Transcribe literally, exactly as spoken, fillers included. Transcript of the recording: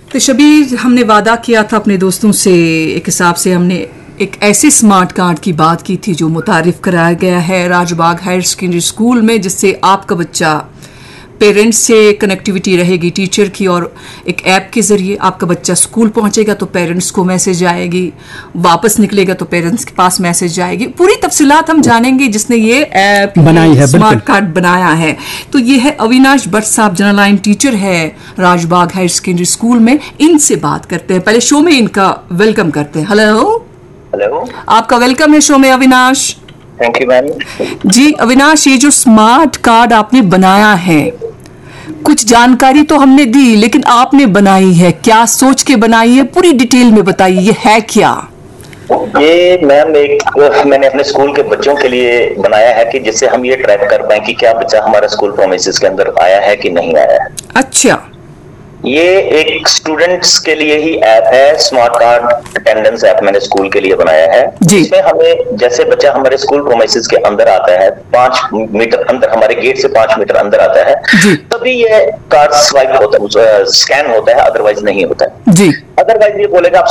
तो शबीर, हमने वादा किया था अपने दोस्तों से, एक हिसाब से हमने एक ऐसे स्मार्ट कार्ड की बात की थी जो मुतारिफ कराया गया है राजबाग हायर सेकेंडरी स्कूल में, जिससे आपका बच्चा पेरेंट्स से कनेक्टिविटी रहेगी टीचर की, और एक ऐप के ज़रिए आपका बच्चा स्कूल पहुंचेगा तो पेरेंट्स को मैसेज आएगी, वापस निकलेगा तो पेरेंट्स के पास मैसेज आएगी। पूरी तफसीलात हम जानेंगे जिसने ये ऐप बनाई है, स्मार्ट कार्ड बनाया है। तो ये है अविनाश भट्ट साहब, जनरल लाइन टीचर है राजबाग हायर सेकेंडरी स्कूल में। इनसे बात करते हैं, पहले शो में इनका वेलकम करते हैं। हेलो हेलो, आपका वेलकम है शो में अविनाश। Thank you ma'am. जी अविनाश, ये जो स्मार्ट कार्ड आपने बनाया है, कुछ जानकारी तो हमने दी लेकिन आपने बनाई है, क्या सोच के बनाई है, पूरी डिटेल में बताइए, ये है क्या? ये मैम एक मैंने अपने स्कूल के बच्चों के लिए बनाया है कि जिससे हम ये ट्रैक कर पाए कि क्या बच्चा हमारा स्कूल प्रोमिसेस के अंदर आया है कि नहीं आया है। अच्छा, ये एक स्टूडेंट्स के लिए ही ऐप है, स्मार्ट कार्ड अटेंडेंस ऐप मैंने स्कूल के लिए बनाया है। जिसमें हमें जैसे बच्चा हमारे स्कूल प्रोमिसेस के अंदर आता है, पांच मीटर अंदर, हमारे गेट से पांच मीटर अंदर आता है, तभी ये कार्ड स्वाइप होता है, स्कैन होता है, अदरवाइज नहीं होता है। जी, अदरवाइज ये बोलेगा आप